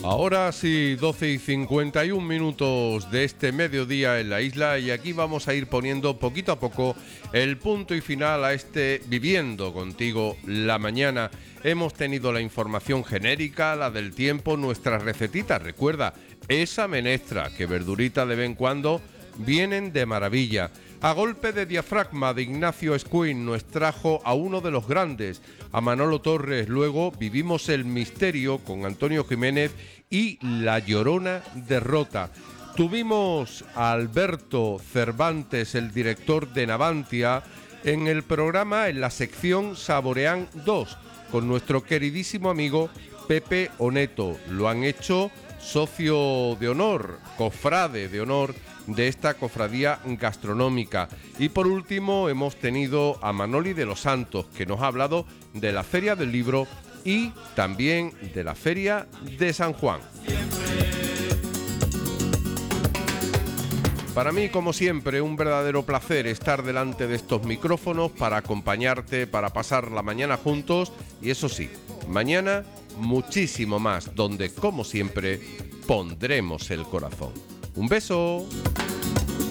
Ahora sí, 12:51 de este mediodía en la isla, y aquí vamos a ir poniendo poquito a poco el punto y final a este Viviendo Contigo la Mañana. Hemos tenido la información genérica, la del tiempo, nuestras recetitas. Recuerda, esa menestra, que verdurita de vez en cuando vienen de maravilla. A golpe de diafragma de Ignacio Escuin nos trajo a uno de los grandes, a Manolo Torres. Luego vivimos el misterio con Antonio Jiménez y La Llorona de Rota. Tuvimos a Alberto Cervantes, el director de Navantia, en el programa, en la sección Saborean 2, con nuestro queridísimo amigo Pepe Oneto. Lo han hecho socio de honor, cofrade de honor de esta cofradía gastronómica. Y por último hemos tenido a Manoli de los Santos, que nos ha hablado de la Feria del Libro y también de la Feria de San Juan. Para mí, como siempre, un verdadero placer estar delante de estos micrófonos para acompañarte, para pasar la mañana juntos. Y eso sí, mañana muchísimo más, donde, como siempre, pondremos el corazón. ¡Un beso!